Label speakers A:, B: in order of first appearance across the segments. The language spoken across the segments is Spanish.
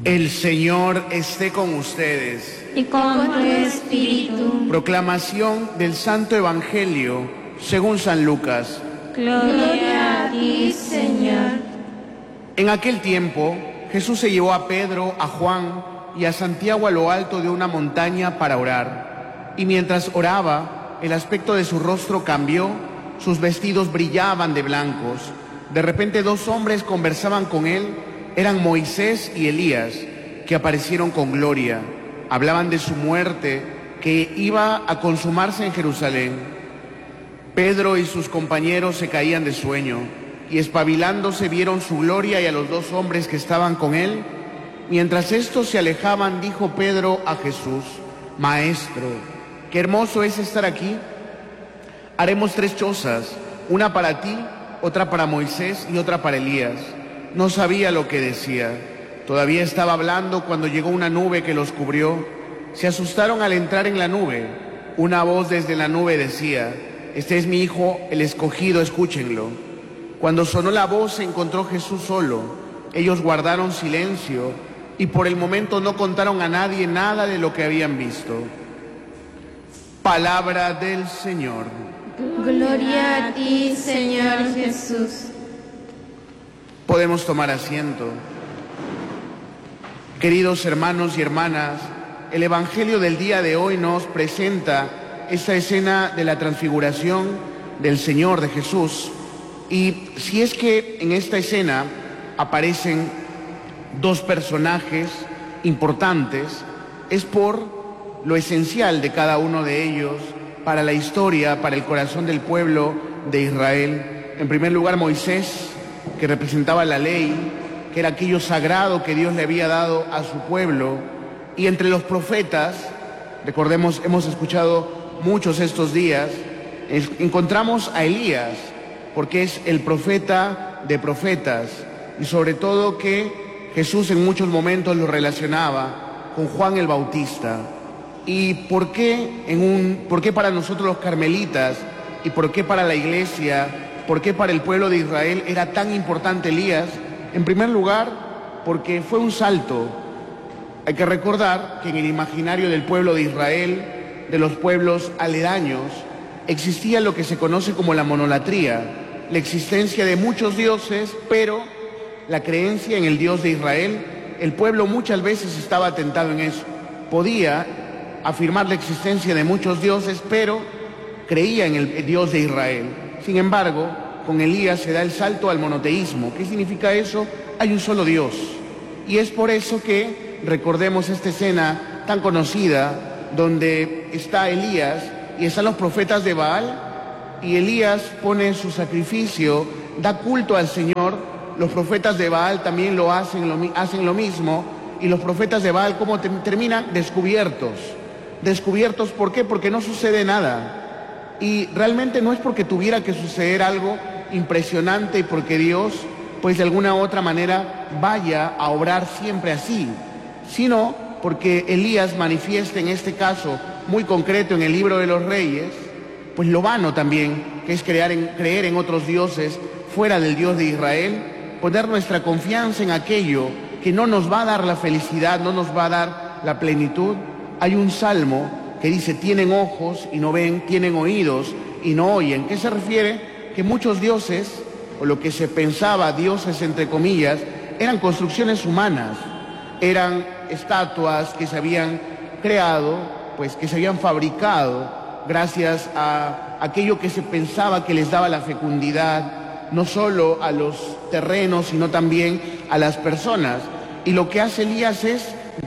A: El Señor esté con ustedes.
B: Y con tu espíritu.
A: Proclamación del Santo Evangelio según San Lucas.
B: Gloria a ti, Señor.
A: En aquel tiempo, Jesús se llevó a Pedro, a Juan y a Santiago a lo alto de una montaña para orar. Y mientras oraba, el aspecto de su rostro cambió, sus vestidos brillaban de blancos. De repente 2 hombres conversaban con él. Eran Moisés y Elías, que aparecieron con gloria. Hablaban de su muerte, que iba a consumarse en Jerusalén. Pedro y sus compañeros se caían de sueño, y espabilándose vieron su gloria y a los 2 hombres que estaban con él. Mientras estos se alejaban, dijo Pedro a Jesús: Maestro, qué hermoso es estar aquí. Haremos 3 chozas, una para ti, otra para Moisés y otra para Elías. No sabía lo que decía. Todavía estaba hablando cuando llegó una nube que los cubrió. Se asustaron al entrar en la nube. Una voz desde la nube decía: Este es mi Hijo, el escogido, escúchenlo. Cuando sonó la voz se encontró Jesús solo. Ellos guardaron silencio y por el momento no contaron a nadie nada de lo que habían visto. Palabra del Señor.
B: Gloria a ti, Señor Jesús.
A: Podemos tomar asiento. Queridos hermanos y hermanas, el Evangelio del día de hoy nos presenta esta escena de la transfiguración del Señor, de Jesús. Y si es que en esta escena aparecen 2 personajes importantes, es por lo esencial de cada uno de ellos para la historia, para el corazón del pueblo de Israel. En primer lugar, Moisés, que representaba la ley, que era aquello sagrado que Dios le había dado a su pueblo. Y entre los profetas, recordemos, hemos escuchado muchos estos días, encontramos a Elías, porque es el profeta de profetas, y sobre todo que Jesús en muchos momentos lo relacionaba con Juan el Bautista. ¿Y por qué para nosotros los carmelitas y por qué para la iglesia, por qué para el pueblo de Israel era tan importante Elías? En primer lugar, porque fue un salto. Hay que recordar que en el imaginario del pueblo de Israel, de los pueblos aledaños, existía lo que se conoce como la monolatría, la existencia de muchos dioses, pero la creencia en el Dios de Israel. El pueblo muchas veces estaba tentado en eso. Podía afirmar la existencia de muchos dioses, pero creía en el Dios de Israel. Sin embargo, con Elías se da el salto al monoteísmo. ¿Qué significa eso? Hay un solo Dios. Y es por eso que recordemos esta escena tan conocida, donde está Elías y están los profetas de Baal, y Elías pone su sacrificio, da culto al Señor. Los profetas de Baal también hacen lo mismo, y los profetas de Baal, ¿cómo terminan? Descubiertos. ¿Descubiertos por qué? Porque no sucede nada. Y realmente no es porque tuviera que suceder algo impresionante y porque Dios, pues de alguna u otra manera, vaya a obrar siempre así, sino porque Elías manifiesta en este caso muy concreto en el libro de los Reyes, pues lo vano también, que es creer en otros dioses fuera del Dios de Israel, poner nuestra confianza en aquello que no nos va a dar la felicidad, no nos va a dar la plenitud. Hay un salmo que dice: tienen ojos y no ven, tienen oídos y no oyen. ¿Qué se refiere? Que muchos dioses, o lo que se pensaba dioses entre comillas, eran construcciones humanas, eran estatuas que se habían creado, pues que se habían fabricado gracias a aquello que se pensaba que les daba la fecundidad, no solo a los terrenos, sino también a las personas. Y lo que hace Elías es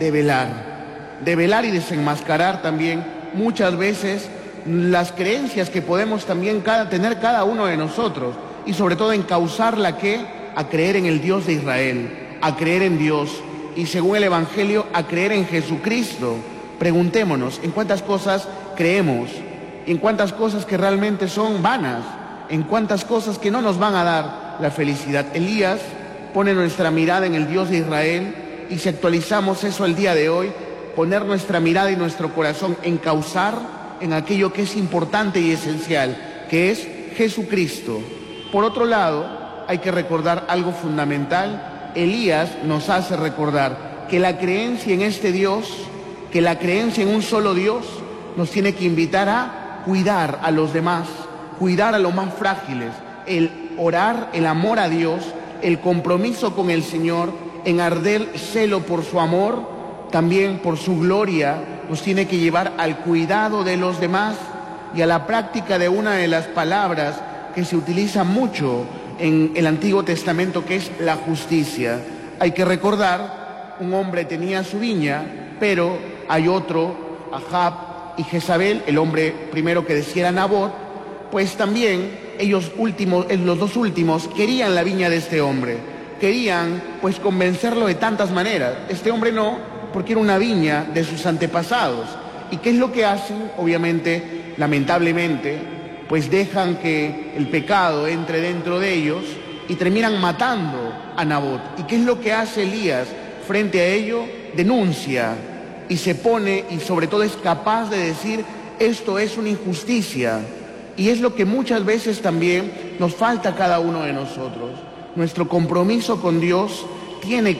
A: develar y desenmascarar también muchas veces las creencias que podemos también tener cada uno de nosotros, y sobre todo encauzarla a creer en el Dios de Israel, a creer en Dios, y según el Evangelio, a creer en Jesucristo. Preguntémonos, ¿en cuántas cosas creemos? ¿En cuántas cosas que realmente son vanas? ¿En cuántas cosas que no nos van a dar la felicidad? Elías pone nuestra mirada en el Dios de Israel, y si actualizamos eso el día de hoy, poner nuestra mirada y nuestro corazón, encauzar en aquello que es importante y esencial, que es Jesucristo. Por otro lado, hay que recordar algo fundamental. Elías nos hace recordar que la creencia en este Dios, que la creencia en un solo Dios, nos tiene que invitar a cuidar a los demás, cuidar a los más frágiles, el orar, el amor a Dios, el compromiso con el Señor, en arder celo por su amor, también por su gloria, nos tiene que llevar al cuidado de los demás y a la práctica de una de las palabras que se utiliza mucho en el Antiguo Testamento, que es la justicia. Hay que recordar, un hombre tenía su viña, pero hay otro, Ahab y Jezabel, el hombre primero que decía era Nabot, pues también los dos últimos querían la viña de este hombre, querían pues convencerlo de tantas maneras. Este hombre no, porque era una viña de sus antepasados. ¿Y qué es lo que hacen? Obviamente, lamentablemente, pues dejan que el pecado entre dentro de ellos y terminan matando a Nabot. ¿Y qué es lo que hace Elías frente a ello? Denuncia y se pone, y sobre todo es capaz de decir, esto es una injusticia. Y es lo que muchas veces también nos falta a cada uno de nosotros. Nuestro compromiso con Dios tiene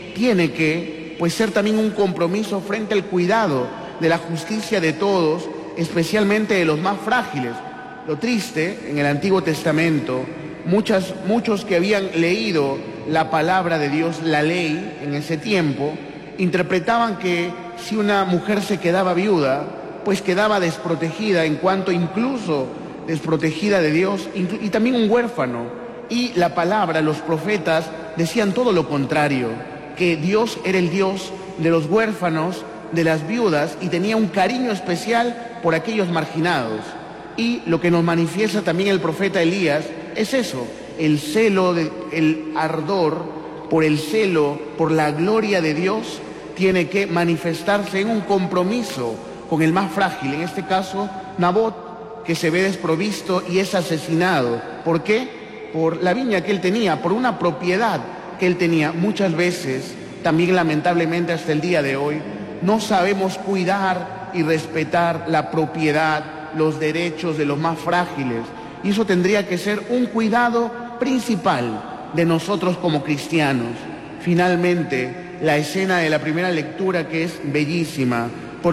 A: que pues ser también un compromiso frente al cuidado de la justicia de todos, especialmente de los más frágiles. Lo triste, en el Antiguo Testamento, muchos que habían leído la palabra de Dios, la ley, en ese tiempo, interpretaban que si una mujer se quedaba viuda, pues quedaba desprotegida, en cuanto incluso desprotegida de Dios, y también un huérfano. Y la palabra, los profetas, decían todo lo contrario, que Dios era el Dios de los huérfanos, de las viudas, y tenía un cariño especial por aquellos marginados. Y lo que nos manifiesta también el profeta Elías es eso, el celo, el ardor por el celo, por la gloria de Dios, tiene que manifestarse en un compromiso con el más frágil, en este caso Nabot, que se ve desprovisto y es asesinado. ¿Por qué? Por la viña que él tenía, por una propiedad que él tenía. Muchas veces, también lamentablemente hasta el día de hoy, no sabemos cuidar y respetar la propiedad, los derechos de los más frágiles. Y eso tendría que ser un cuidado principal de nosotros como cristianos. Finalmente, la escena de la primera lectura, que es bellísima,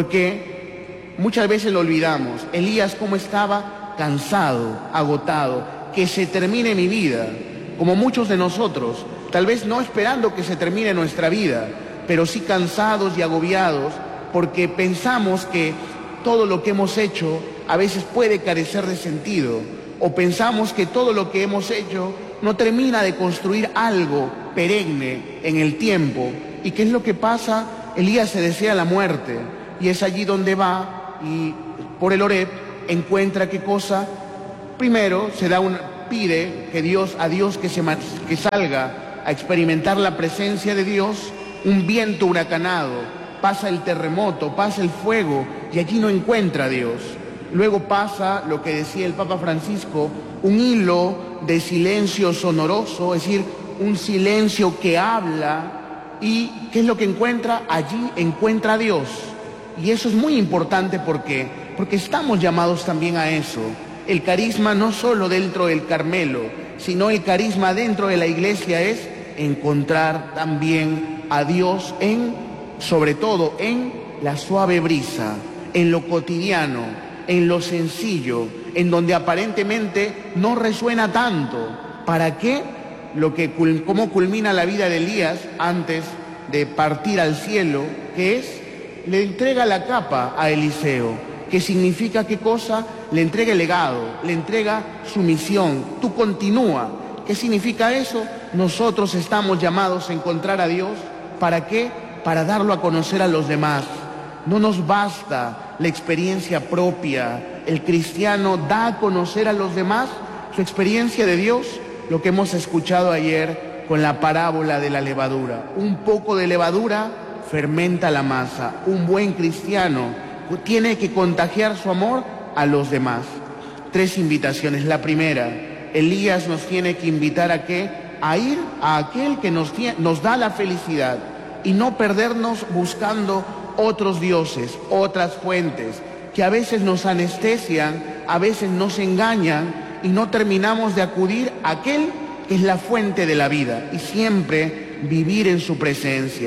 A: porque muchas veces lo olvidamos. Elías, ¿cómo estaba? Cansado, agotado. Que se termine mi vida, como muchos de nosotros, tal vez no esperando que se termine nuestra vida, pero sí cansados y agobiados, porque pensamos que todo lo que hemos hecho a veces puede carecer de sentido, o pensamos que todo lo que hemos hecho no termina de construir algo perenne en el tiempo. ¿Y qué es lo que pasa? Elías se desea la muerte, y es allí donde va, y por el Horeb encuentra ¿qué cosa? Primero pide a Dios que salga a experimentar la presencia de Dios, un viento huracanado, pasa el terremoto, pasa el fuego, y allí no encuentra a Dios. Luego pasa lo que decía el Papa Francisco, un hilo de silencio sonoroso, es decir, un silencio que habla. ¿Y qué es lo que encuentra? Allí encuentra a Dios. Y eso es muy importante, porque estamos llamados también a eso. El carisma no solo dentro del Carmelo, sino el carisma dentro de la iglesia es encontrar también a Dios sobre todo en la suave brisa, en lo cotidiano, en lo sencillo, en donde aparentemente no resuena tanto. ¿Para qué? Cómo culmina la vida de Elías antes de partir al cielo, que es, le entrega la capa a Eliseo. ¿Qué significa qué cosa? Le entrega el legado, le entrega su misión. Tú continúa. ¿Qué significa eso? Nosotros estamos llamados a encontrar a Dios. ¿Para qué? Para darlo a conocer a los demás. No nos basta la experiencia propia. El cristiano da a conocer a los demás su experiencia de Dios, lo que hemos escuchado ayer con la parábola de la levadura. Un poco de levadura fermenta la masa. Un buen cristiano tiene que contagiar su amor a los demás. 3 invitaciones. La primera, Elías nos tiene que invitar a ir a aquel que nos da la felicidad y no perdernos buscando otros dioses, otras fuentes, que a veces nos anestesian, a veces nos engañan y no terminamos de acudir a aquel que es la fuente de la vida y siempre vivir en su presencia.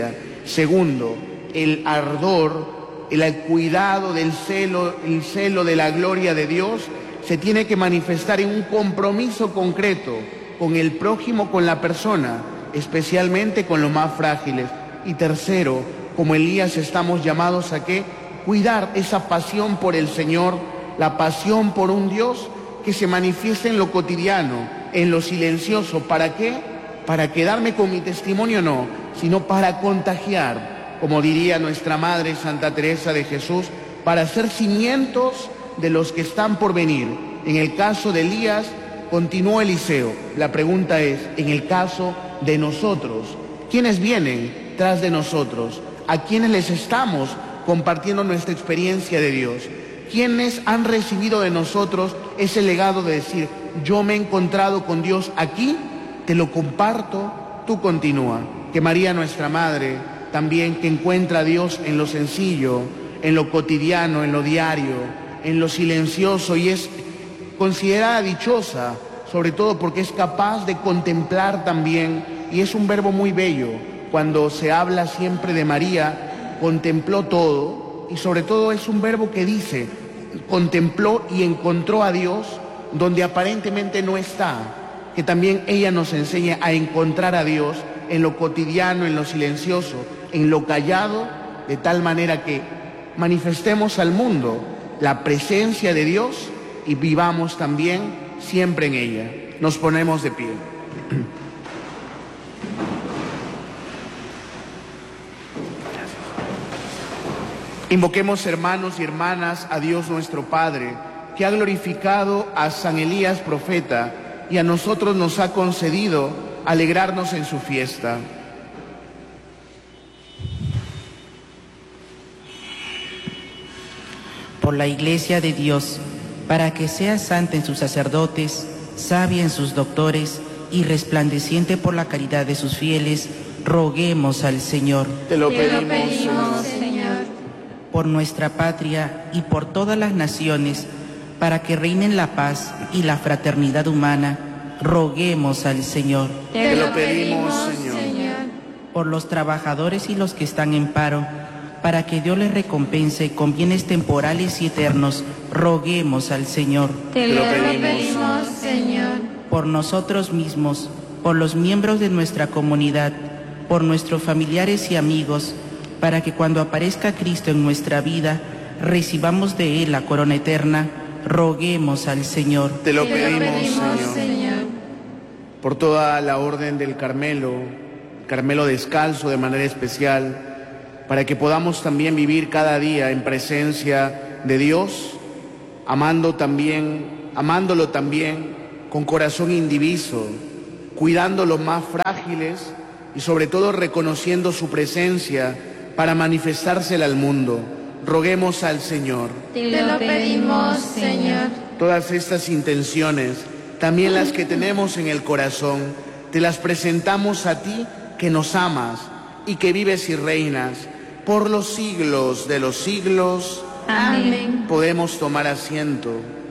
A: Segundo, el ardor, el cuidado del celo, el celo de la gloria de Dios se tiene que manifestar en un compromiso concreto con el prójimo, con la persona, especialmente con los más frágiles. Y tercero, como Elías estamos llamados a ¿qué? Cuidar esa pasión por el Señor, la pasión por un Dios que se manifiesta en lo cotidiano, en lo silencioso. ¿Para qué? Para quedarme con mi testimonio, no, sino para contagiar, como diría nuestra Madre Santa Teresa de Jesús, para ser cimientos de los que están por venir. En el caso de Elías, continuó Eliseo. La pregunta es, en el caso de nosotros, ¿quiénes vienen tras de nosotros? ¿A quiénes les estamos compartiendo nuestra experiencia de Dios? ¿Quiénes han recibido de nosotros ese legado de decir, yo me he encontrado con Dios aquí, te lo comparto, tú continúa? Que María, nuestra Madre, también que encuentra a Dios en lo sencillo, en lo cotidiano, en lo diario, en lo silencioso, y es considerada dichosa, sobre todo porque es capaz de contemplar también, y es un verbo muy bello, cuando se habla siempre de María, contempló todo, y sobre todo es un verbo que dice, contempló y encontró a Dios donde aparentemente no está, que también ella nos enseña a encontrar a Dios en lo cotidiano, en lo silencioso, en lo callado, de tal manera que manifestemos al mundo la presencia de Dios y vivamos también siempre en ella. Nos ponemos de pie. Invoquemos, hermanos y hermanas, a Dios nuestro Padre, que ha glorificado a San Elías profeta y a nosotros nos ha concedido alegrarnos en su fiesta.
C: Por la Iglesia de Dios, para que sea santa en sus sacerdotes, sabia en sus doctores y resplandeciente por la caridad de sus fieles, roguemos al Señor.
A: Te lo pedimos,
B: Señor.
C: Por nuestra patria y por todas las naciones, para que reinen la paz y la fraternidad humana, roguemos al Señor.
A: Te lo pedimos, Señor.
C: Por los trabajadores y los que están en paro, para que Dios les recompense con bienes temporales y eternos, roguemos al Señor.
B: Te lo pedimos, Señor.
C: Por nosotros mismos, por los miembros de nuestra comunidad, por nuestros familiares y amigos, para que cuando aparezca Cristo en nuestra vida, recibamos de Él la corona eterna, roguemos al Señor.
A: Te lo pedimos, Señor. Por toda la orden del Carmelo, Carmelo descalzo de manera especial, para que podamos también vivir cada día en presencia de Dios, amándolo también con corazón indiviso, cuidando los más frágiles y sobre todo reconociendo su presencia para manifestársela al mundo. Roguemos al Señor.
B: Te lo pedimos, Señor.
A: Todas estas intenciones, también las que tenemos en el corazón, te las presentamos a ti que nos amas y que vives y reinas por los siglos de los siglos.
B: Amén.
A: Podemos tomar asiento.